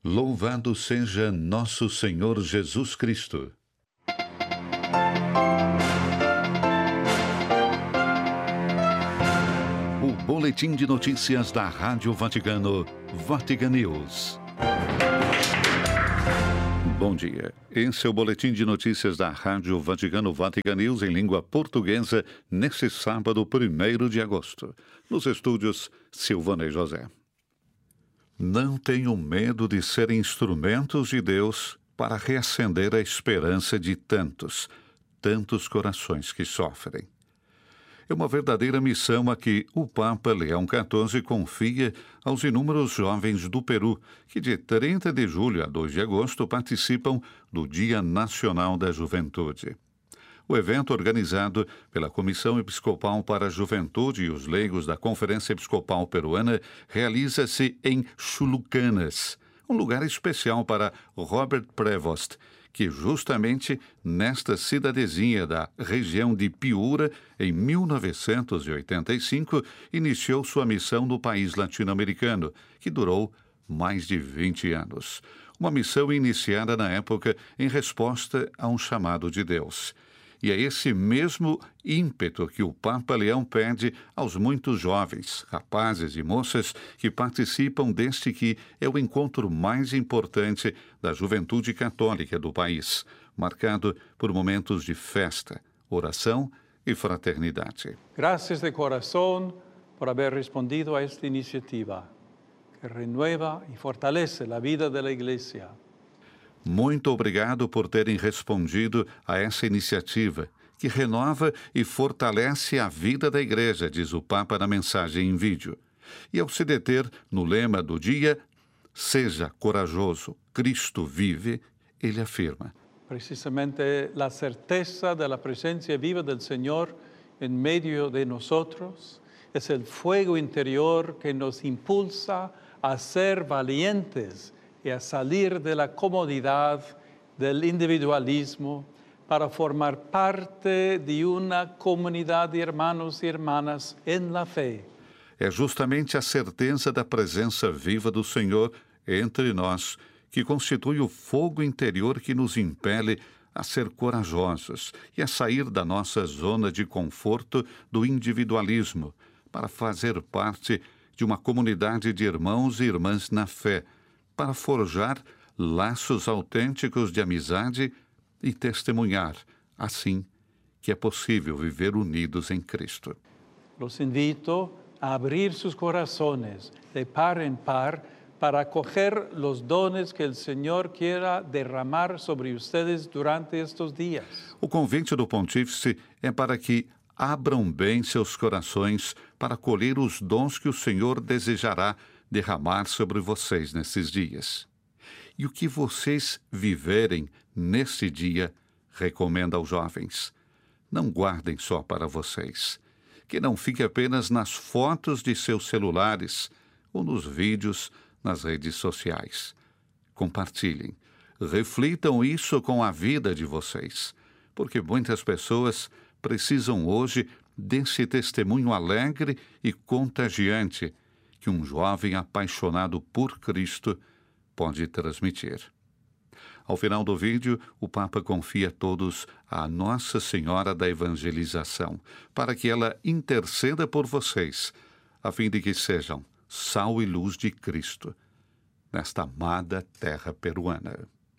Louvado seja nosso Senhor Jesus Cristo. O boletim de notícias da Rádio Vaticano, Vatican News. Bom dia. Esse é o boletim de notícias da Rádio Vaticano, Vatican News, em língua portuguesa, nesse sábado, 1º de agosto. Nos estúdios, Silvana e José. Não tenham medo de serem instrumentos de Deus para reacender a esperança de tantos corações que sofrem. É uma verdadeira missão a que o Papa Leão XIV confia aos inúmeros jovens do Peru, que de 30 de julho a 2 de agosto participam do Dia Nacional da Juventude. O evento, organizado pela Comissão Episcopal para a Juventude e os leigos da Conferência Episcopal Peruana, realiza-se em Chulucanas, um lugar especial para Robert Prevost, que justamente nesta cidadezinha da região de Piura, em 1985, iniciou sua missão no país latino-americano, que durou mais de 20 anos. Uma missão iniciada na época em resposta a um chamado de Deus. E é esse mesmo ímpeto que o Papa Leão pede aos muitos jovens, rapazes e moças que participam deste que é o encontro mais importante da juventude católica do país, marcado por momentos de festa, oração e fraternidade. Gracias de corazón por haber respondido a esta iniciativa, que renueva y fortalece la vida de la Iglesia. Muito obrigado por terem respondido a essa iniciativa, que renova e fortalece a vida da Igreja, diz o Papa na mensagem em vídeo. E ao se deter no lema do dia, seja corajoso, Cristo vive, ele afirma: Precisamente la certeza de la presencia viva del Señor en medio de nosotros es el fuego interior que nos impulsa a ser valientes y a salir de la comodidad, del individualismo, para formar parte de una comunidad de hermanos y hermanas en la fe. É justamente a certeza da presença viva do Senhor entre nós que constitui o fogo interior que nos impele a ser corajosos e a sair da nossa zona de conforto do individualismo para fazer parte de uma comunidade de irmãos e irmãs na fé, para forjar laços autênticos de amizade e testemunhar, assim, que é possível viver unidos em Cristo. Los invito a abrir sus corazones de par en par para acoger los dones que el Señor quiera derramar sobre ustedes durante estos días. O convite do Pontífice é para que abram bem seus corações para colher os dons que o Senhor desejará derramar sobre vocês nesses dias. E o que vocês viverem nesse dia, recomenda aos jovens, não guardem só para vocês, que não fique apenas nas fotos de seus celulares ou nos vídeos nas redes sociais. Compartilhem, reflitam isso com a vida de vocês, porque muitas pessoas precisam hoje desse testemunho alegre e contagiante que um jovem apaixonado por Cristo pode transmitir. Ao final do vídeo, o Papa confia a todos a Nossa Senhora da Evangelização, para que ela interceda por vocês, a fim de que sejam sal e luz de Cristo nesta amada terra peruana.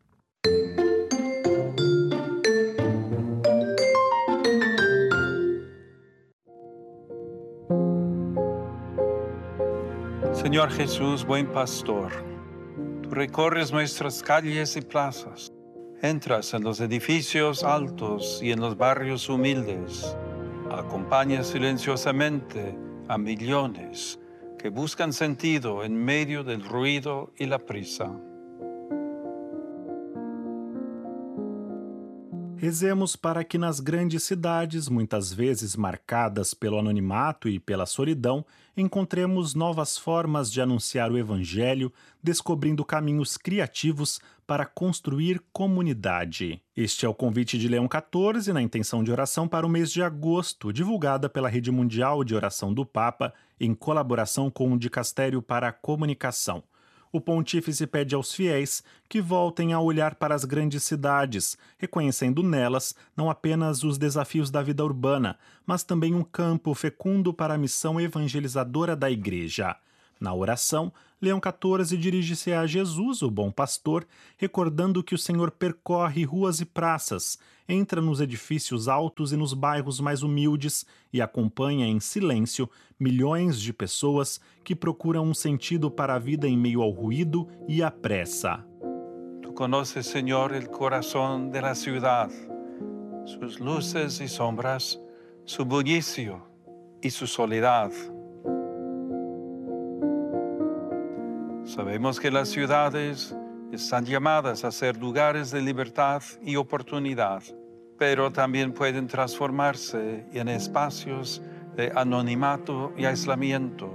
Señor Jesús, buen pastor, tú recorres nuestras calles y plazas, entras en los edificios altos y en los barrios humildes, acompañas silenciosamente a millones que buscan sentido en medio del ruido y la prisa. Rezemos para que nas grandes cidades, muitas vezes marcadas pelo anonimato e pela solidão, encontremos novas formas de anunciar o Evangelho, descobrindo caminhos criativos para construir comunidade. Este é o convite de Leão XIV na intenção de oração para o mês de agosto, divulgada pela Rede Mundial de Oração do Papa, em colaboração com o Dicastério para a Comunicação. O pontífice pede aos fiéis que voltem a olhar para as grandes cidades, reconhecendo nelas não apenas os desafios da vida urbana, mas também um campo fecundo para a missão evangelizadora da Igreja. Na oração, Leão XIV dirige-se a Jesus, o bom pastor, recordando que o Senhor percorre ruas e praças, entra nos edifícios altos e nos bairros mais humildes e acompanha em silêncio milhões de pessoas que procuram um sentido para a vida em meio ao ruído e à pressa. Tu conoces, Señor, el corazón de la ciudad, sus luces y sombras, su bullicio y su soledad. Sabemos que las ciudades están llamadas a ser lugares de libertad y oportunidad, pero también pueden transformarse en espacios de anonimato y aislamiento.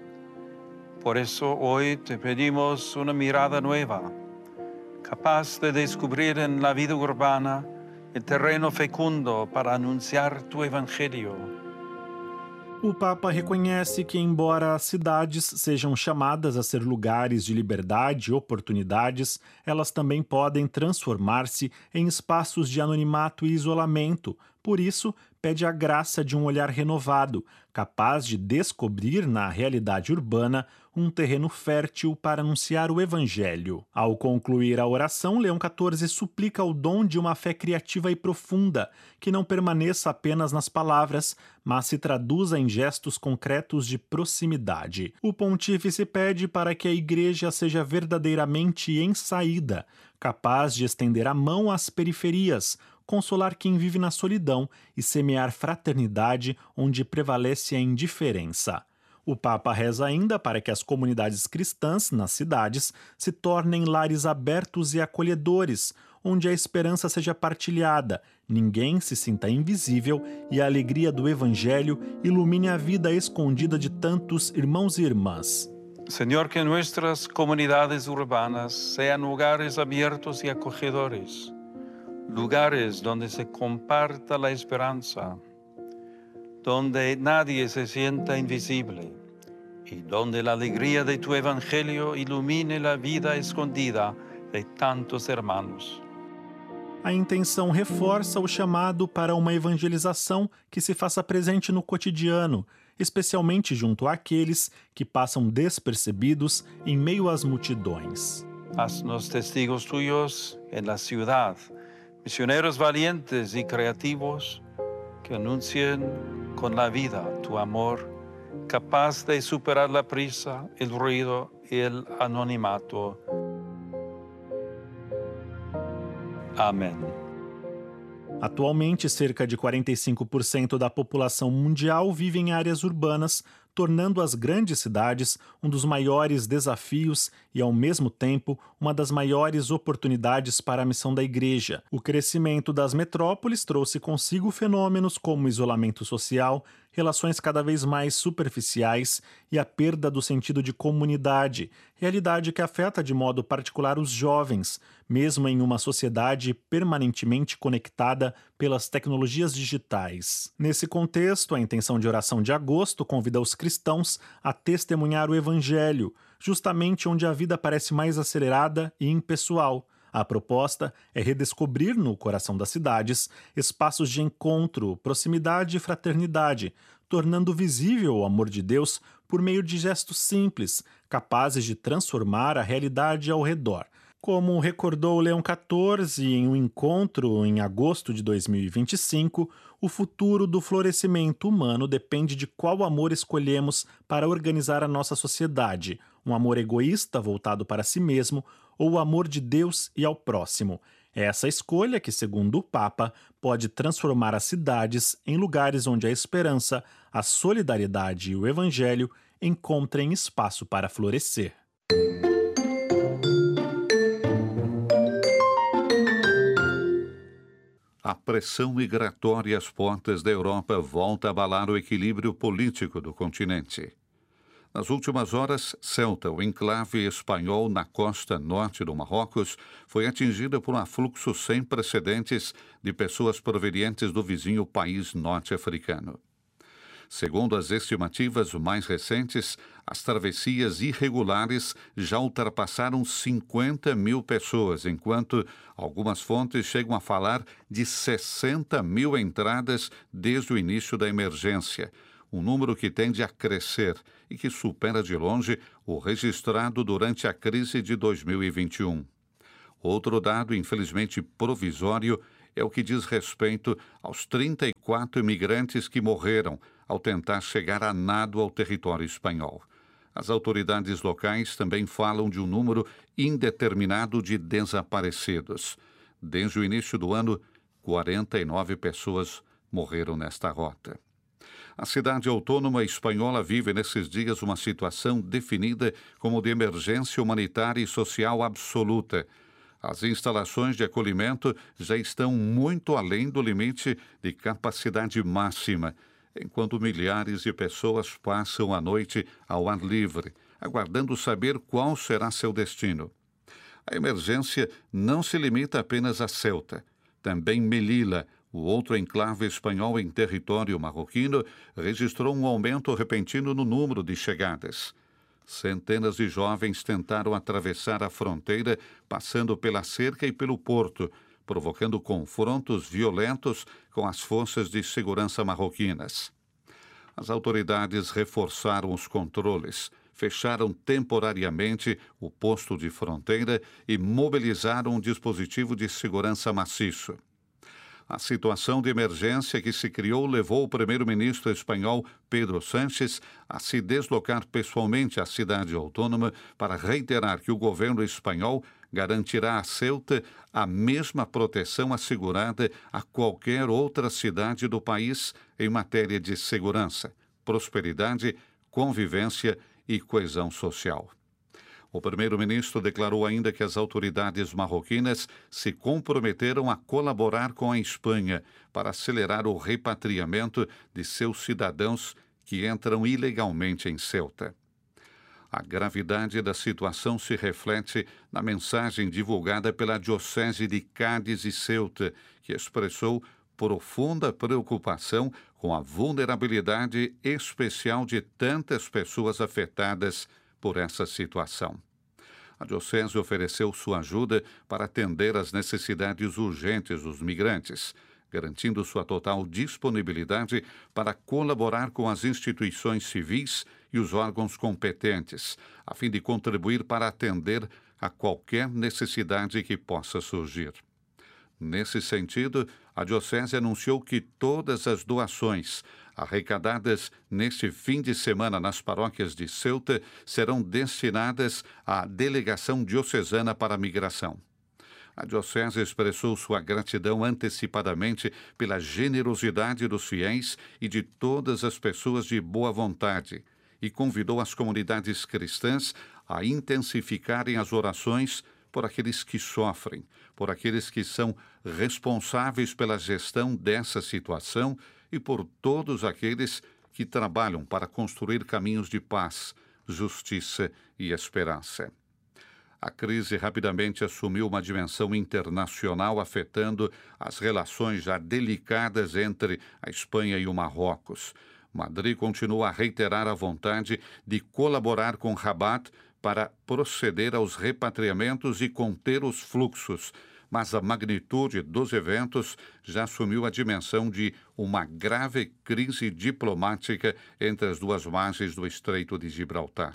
Por eso hoy te pedimos una mirada nueva, capaz de descubrir en la vida urbana el terreno fecundo para anunciar tu evangelio. O Papa reconhece que, embora as cidades sejam chamadas a ser lugares de liberdade e oportunidades, elas também podem transformar-se em espaços de anonimato e isolamento. Por isso, pede a graça de um olhar renovado, capaz de descobrir na realidade urbana um terreno fértil para anunciar o Evangelho. Ao concluir a oração, Leão XIV suplica o dom de uma fé criativa e profunda, que não permaneça apenas nas palavras, mas se traduza em gestos concretos de proximidade. O pontífice pede para que a Igreja seja verdadeiramente em saída, capaz de estender a mão às periferias, consolar quem vive na solidão e semear fraternidade onde prevalece a indiferença. O Papa reza ainda para que as comunidades cristãs nas cidades se tornem lares abertos e acolhedores, onde a esperança seja partilhada, ninguém se sinta invisível e a alegria do Evangelho ilumine a vida escondida de tantos irmãos e irmãs. Señor, que nuestras comunidades urbanas sean lugares abiertos y acogedores, lugares donde se comparta la esperanza, donde nadie se sienta invisible y donde la alegría de tu evangelio ilumine la vida escondida de tantos hermanos. A intenção reforça o chamado para uma evangelização que se faça presente no cotidiano, especialmente junto àqueles que passam despercebidos em meio às multidões. Haznos testigos tuyos en la ciudad, misioneros valientes y creativos que anuncien con la vida tu amor, capaz de superar la prisa, el ruido y el anonimato. Amém. Atualmente, cerca de 45% da população mundial vive em áreas urbanas, tornando as grandes cidades um dos maiores desafios e, ao mesmo tempo, uma das maiores oportunidades para a missão da Igreja. O crescimento das metrópoles trouxe consigo fenômenos como isolamento social, relações cada vez mais superficiais e a perda do sentido de comunidade, realidade que afeta de modo particular os jovens, mesmo em uma sociedade permanentemente conectada pelas tecnologias digitais. Nesse contexto, a intenção de oração de agosto convida os cristãos a testemunhar o Evangelho, justamente onde a vida parece mais acelerada e impessoal. A proposta é redescobrir no coração das cidades espaços de encontro, proximidade e fraternidade, tornando visível o amor de Deus por meio de gestos simples, capazes de transformar a realidade ao redor. Como recordou Leão XIV em um encontro em agosto de 2025, o futuro do florescimento humano depende de qual amor escolhemos para organizar a nossa sociedade, um amor egoísta voltado para si mesmo ou o amor de Deus e ao próximo. É essa escolha que, segundo o Papa, pode transformar as cidades em lugares onde a esperança, a solidariedade e o Evangelho encontrem espaço para florescer. A pressão migratória às portas da Europa volta a abalar o equilíbrio político do continente. Nas últimas horas, Ceuta, o enclave espanhol na costa norte do Marrocos, foi atingida por um afluxo sem precedentes de pessoas provenientes do vizinho país norte-africano. Segundo as estimativas mais recentes, as travessias irregulares já ultrapassaram 50 mil pessoas, enquanto algumas fontes chegam a falar de 60 mil entradas desde o início da emergência, um número que tende a crescer e que supera de longe o registrado durante a crise de 2021. Outro dado, infelizmente provisório, é o que diz respeito aos 34 imigrantes que morreram ao tentar chegar a nado ao território espanhol. As autoridades locais também falam de um número indeterminado de desaparecidos. Desde o início do ano, 49 pessoas morreram nesta rota. A cidade autônoma espanhola vive nesses dias uma situação definida como de emergência humanitária e social absoluta. As instalações de acolhimento já estão muito além do limite de capacidade máxima, enquanto milhares de pessoas passam a noite ao ar livre, aguardando saber qual será seu destino. A emergência não se limita apenas a Ceuta. Também Melilla, o outro enclave espanhol em território marroquino, registrou um aumento repentino no número de chegadas. Centenas de jovens tentaram atravessar a fronteira, passando pela cerca e pelo porto, provocando confrontos violentos com as forças de segurança marroquinas. As autoridades reforçaram os controles, fecharam temporariamente o posto de fronteira e mobilizaram um dispositivo de segurança maciço. A situação de emergência que se criou levou o primeiro-ministro espanhol Pedro Sánchez a se deslocar pessoalmente à cidade autônoma para reiterar que o governo espanhol garantirá a Ceuta a mesma proteção assegurada a qualquer outra cidade do país em matéria de segurança, prosperidade, convivência e coesão social. O primeiro-ministro declarou ainda que as autoridades marroquinas se comprometeram a colaborar com a Espanha para acelerar o repatriamento de seus cidadãos que entram ilegalmente em Ceuta. A gravidade da situação se reflete na mensagem divulgada pela Diocese de Cádiz e Ceuta, que expressou profunda preocupação com a vulnerabilidade especial de tantas pessoas afetadas por essa situação. A Diocese ofereceu sua ajuda para atender às necessidades urgentes dos migrantes, garantindo sua total disponibilidade para colaborar com as instituições civis e os órgãos competentes, a fim de contribuir para atender a qualquer necessidade que possa surgir. Nesse sentido, a Diocese anunciou que todas as doações arrecadadas neste fim de semana nas paróquias de Ceuta serão destinadas à Delegação Diocesana para a Migração. A Diocese expressou sua gratidão antecipadamente pela generosidade dos fiéis e de todas as pessoas de boa vontade e convidou as comunidades cristãs a intensificarem as orações por aqueles que sofrem, por aqueles que são responsáveis pela gestão dessa situação e por todos aqueles que trabalham para construir caminhos de paz, justiça e esperança. A crise rapidamente assumiu uma dimensão internacional, afetando as relações já delicadas entre a Espanha e o Marrocos. Madrid continua a reiterar a vontade de colaborar com Rabat para proceder aos repatriamentos e conter os fluxos, mas a magnitude dos eventos já assumiu a dimensão de uma grave crise diplomática entre as duas margens do Estreito de Gibraltar.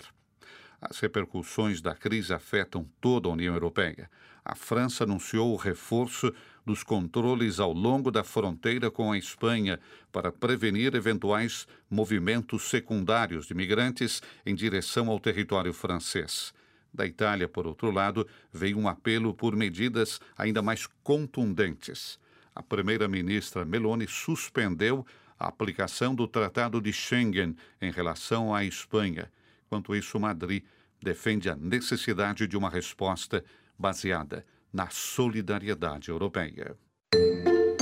As repercussões da crise afetam toda a União Europeia. A França anunciou o reforço dos controles ao longo da fronteira com a Espanha para prevenir eventuais movimentos secundários de migrantes em direção ao território francês. Da Itália, por outro lado, veio um apelo por medidas ainda mais contundentes. A primeira-ministra Meloni suspendeu a aplicação do Tratado de Schengen em relação à Espanha. Enquanto isso, Madrid defende a necessidade de uma resposta baseada na solidariedade europeia.